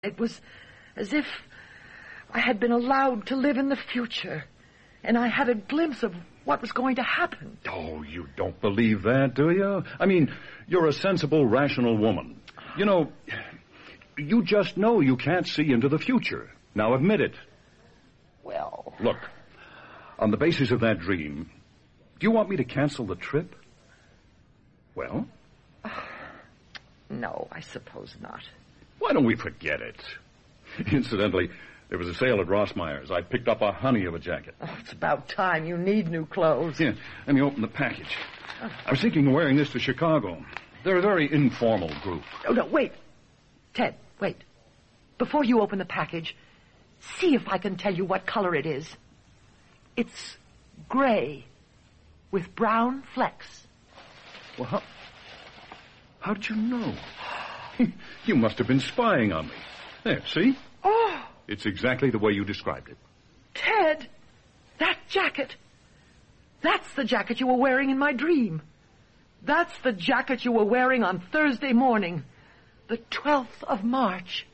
It was as if I had been allowed to live in the future, and I had a glimpse of what was going to happen. Oh, you don't believe that, do you? I mean, you're a sensible, rational woman. You know, you just know you can't see into the future. Now admit it. Well... Look, on the basis of that dream, do you want me to cancel the trip? Well? No, I suppose not. Why don't we forget it? Incidentally, there was a sale at Rossmeyer's. I picked up a honey of a jacket. Oh, it's about time. You need new clothes. Yeah, let me open the package. I was thinking of wearing this to Chicago. They're a very informal group. Oh, no, wait. Ted, wait. Before you open the package, see if I can tell you what color it is. It's gray with brown flecks. Well, how did you know? You must have been spying on me. There, see? Oh! It's exactly the way you described it. Ted, that jacket. That's the jacket you were wearing in my dream. That's the jacket you were wearing on Thursday morning, the 12th of March.